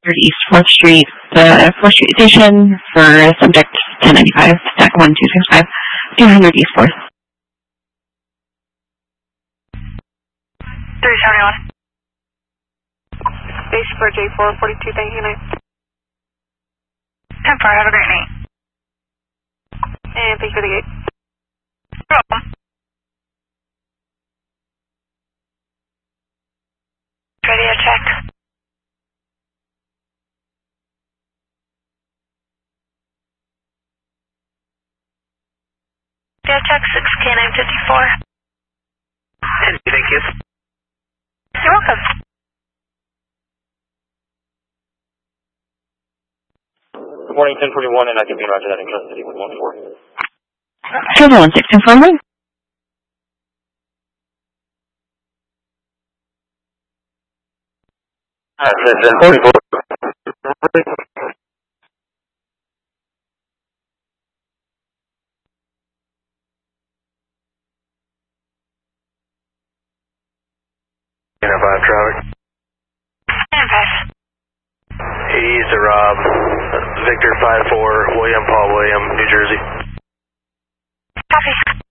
East 4th Street, the 4th Street Station for subject 1095, stack 1265, 200 East 4th. 371. Base for J4, 42, thank you, night. 10-4, have a great night. And thank you for the gate. You're welcome. Radio check. Radio check, 6K954. Thank you. You're welcome. Good morning, 1041, and I can be roger that in Kansas City 114. 716 informer. That's 44. Traffic. And pass. East to Rob, Victor 54, William Paul William, New Jersey. Copy.